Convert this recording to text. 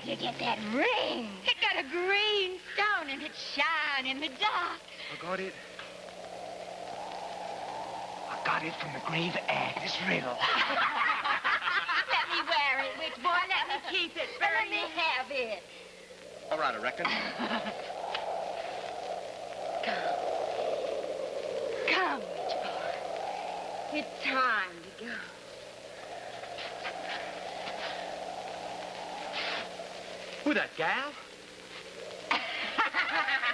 Where'd you get that ring? It got a green stone and it shine in the dark. I got it from the grave Agnes Riddle. Let me wear it, witch boy. Let me keep it. Let me have it. All right, I reckon. Come, witch boy. It's time to go. Who that gal?